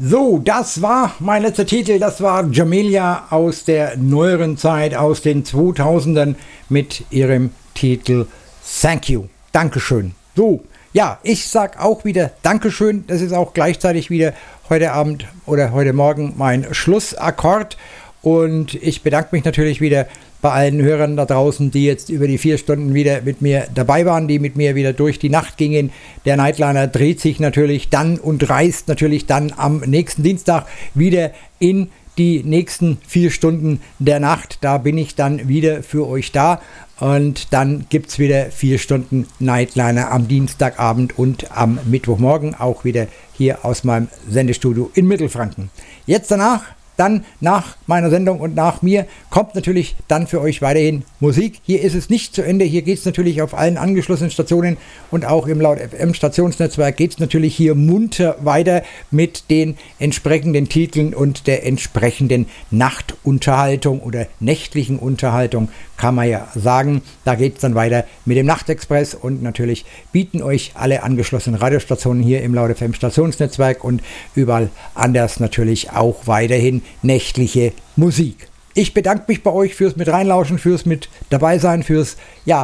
So, das war mein letzter Titel. Das war Jamelia aus der neueren Zeit, aus den 2000ern mit ihrem Titel Thank You. Dankeschön. So, ja, ich sag auch wieder Dankeschön. Das ist auch gleichzeitig wieder heute Abend oder heute Morgen mein Schlussakkord. Und ich bedanke mich natürlich wieder bei allen Hörern da draußen, die jetzt über die 4 Stunden wieder mit mir dabei waren, die mit mir wieder durch die Nacht gingen. Der Nightliner dreht sich natürlich dann und reist natürlich dann am nächsten Dienstag wieder in die nächsten 4 Stunden der Nacht. Da bin ich dann wieder für euch da. Und dann gibt es wieder 4 Stunden Nightliner am Dienstagabend und am Mittwochmorgen auch wieder hier aus meinem Sendestudio in Mittelfranken. Jetzt danach, dann nach meiner Sendung und nach mir, kommt natürlich dann für euch weiterhin Musik. Hier ist es nicht zu Ende. Hier geht es natürlich auf allen angeschlossenen Stationen und auch im Laut FM Stationsnetzwerk geht es natürlich hier munter weiter mit den entsprechenden Titeln und der entsprechenden Nachtunterhaltung oder nächtlichen Unterhaltung, kann man ja sagen. Da geht es dann weiter mit dem Nachtexpress und natürlich bieten euch alle angeschlossenen Radiostationen hier im Laut FM Stationsnetzwerk und überall anders natürlich auch weiterhin nächtliche Musik. Ich bedanke mich bei euch fürs mit reinlauschen, fürs mit dabei sein, fürs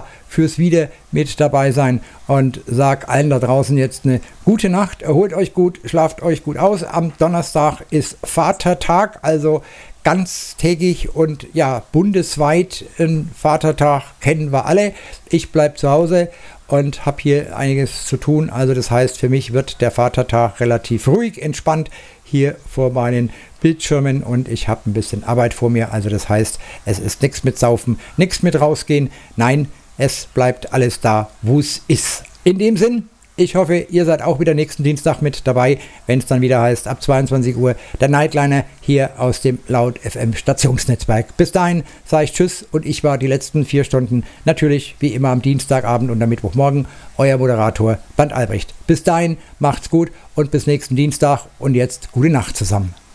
wieder mit dabei sein und sag allen da draußen jetzt eine gute Nacht, erholt euch gut, schlaft euch gut aus. Am Donnerstag ist Vatertag, also ganztägig und ja, bundesweit ein Vatertag kennen wir alle. Ich bleibe zu Hause und habe hier einiges zu tun. Also das heißt, für mich wird der Vatertag relativ ruhig, entspannt hier vor meinen Bildschirmen und ich habe ein bisschen Arbeit vor mir. Also das heißt, es ist nichts mit Saufen, nichts mit rausgehen. Nein, es bleibt alles da, wo es ist. In dem Sinn, ich hoffe, ihr seid auch wieder nächsten Dienstag mit dabei, wenn es dann wieder heißt, ab 22 Uhr der Nightliner hier aus dem Laut FM Stationsnetzwerk. Bis dahin sage ich Tschüss und ich war die letzten 4 Stunden natürlich wie immer am Dienstagabend und am Mittwochmorgen euer Moderator Bernd Albrecht. Bis dahin, macht's gut und bis nächsten Dienstag und jetzt gute Nacht zusammen.